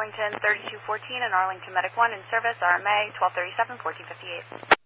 Arlington 3214 and Arlington Medic 1 in service, RMA 1237-1458.